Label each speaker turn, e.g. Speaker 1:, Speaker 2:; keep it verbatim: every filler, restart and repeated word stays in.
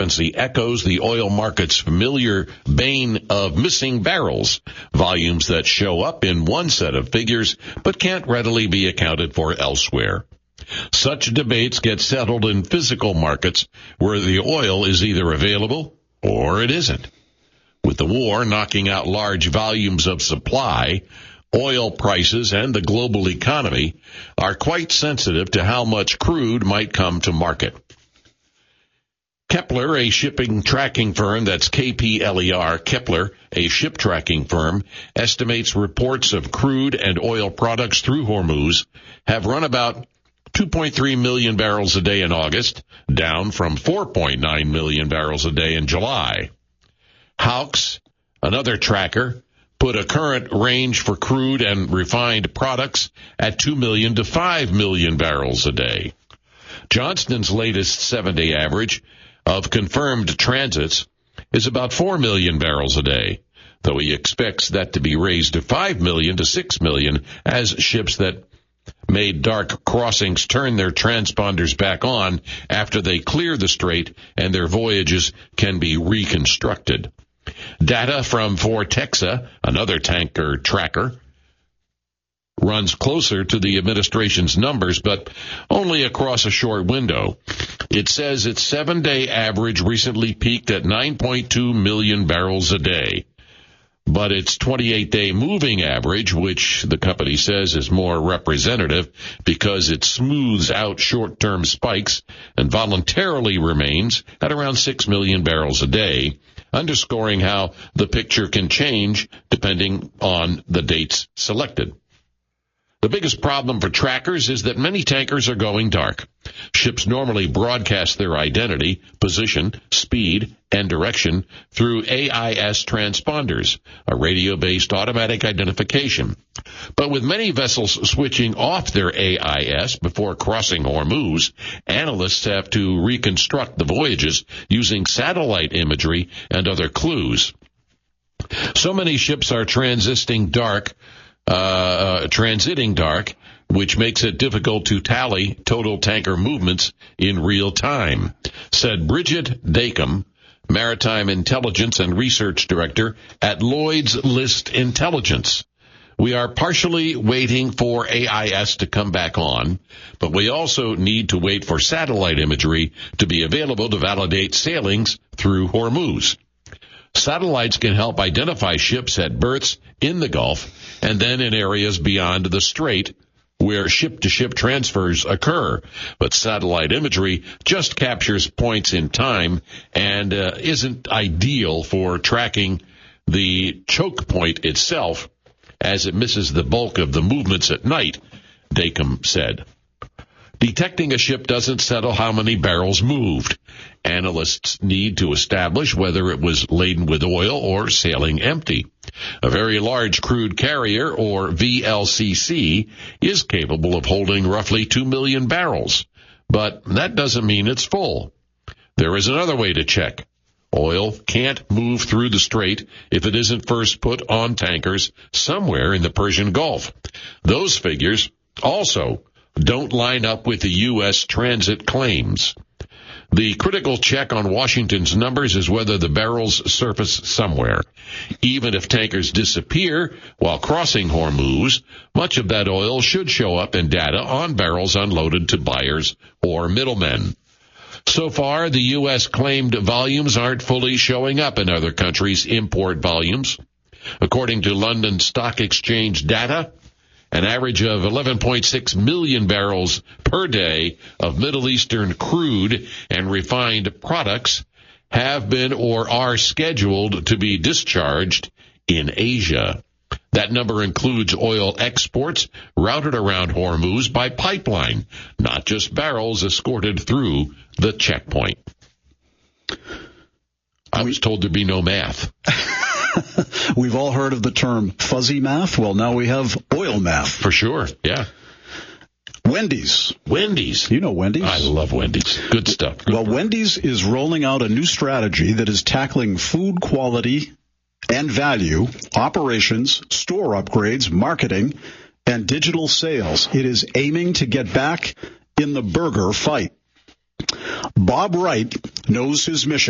Speaker 1: discrepancy echoes the oil market's familiar bane of missing barrels, volumes that show up in one set of figures but can't readily be accounted for elsewhere. Such debates get settled in physical markets where the oil is either available or it isn't. With the war knocking out large volumes of supply, oil prices and the global economy are quite sensitive to how much crude might come to market. Kepler, a shipping tracking firm, that's K P L E R, Kepler, a ship tracking firm, estimates reports of crude and oil products through Hormuz have run about two point three million barrels a day in August, down from four point nine million barrels a day in July. Hawks, another tracker, put a current range for crude and refined products at two million to five million barrels a day. Johnston's latest seven-day average of confirmed transits is about four million barrels a day, though he expects that to be raised to five million to six million as ships that made dark crossings turn their transponders back on after they clear the strait and their voyages can be reconstructed. Data from Vortexa, another tanker tracker, runs closer to the administration's numbers, but only across a short window. It says its seven-day average recently peaked at nine point two million barrels a day. But its twenty-eight day moving average, which the company says is more representative because it smooths out short-term spikes and voluntarily remains at around six million barrels a day, underscoring how the picture can change depending on the dates selected. The biggest problem for trackers is that many tankers are going dark. Ships normally broadcast their identity, position, speed, and direction through A I S transponders, a radio-based automatic identification. But with many vessels switching off their A I S before crossing Hormuz, analysts have to reconstruct the voyages using satellite imagery and other clues. So many ships are transiting dark, uh, transiting dark, which makes it difficult to tally total tanker movements in real time, said Bridget Dacom, Maritime Intelligence and Research Director at Lloyd's List Intelligence. We are partially waiting for A I S to come back on, but we also need to wait for satellite imagery to be available to validate sailings through Hormuz. Satellites can help identify ships at berths in the Gulf and then in areas beyond the strait where ship-to-ship transfers occur. But satellite imagery just captures points in time and uh, isn't ideal for tracking the choke point itself, as it misses the bulk of the movements at night, Dacom said. Detecting a ship doesn't settle how many barrels moved. Analysts need to establish whether it was laden with oil or sailing empty. A very large crude carrier, or V L C C, is capable of holding roughly two million barrels, but that doesn't mean it's full. There is another way to check. Oil can't move through the strait if it isn't first put on tankers somewhere in the Persian Gulf. Those figures also don't line up with the U S transit claims. The critical check on Washington's numbers is whether the barrels surface somewhere. Even if tankers disappear while crossing Hormuz, much of that oil should show up in data on barrels unloaded to buyers or middlemen. So far, the U S claimed volumes aren't fully showing up in other countries' import volumes. According to London Stock Exchange data, an average of eleven point six million barrels per day of Middle Eastern crude and refined products have been or are scheduled to be discharged in Asia. That number includes oil exports routed around Hormuz by pipeline, not just barrels escorted through the checkpoint. I was told there'd be no math.
Speaker 2: We've all heard of the term fuzzy math. Well, now we have oil math.
Speaker 1: For sure, yeah.
Speaker 2: Wendy's.
Speaker 1: Wendy's.
Speaker 2: You know Wendy's?
Speaker 1: I love Wendy's. Good stuff. Good
Speaker 2: well,
Speaker 1: work.
Speaker 2: Wendy's is rolling out a new strategy that is tackling food quality and value, operations, store upgrades, marketing, and digital sales. It is aiming to get back in the burger fight. Bob Wright knows his mission.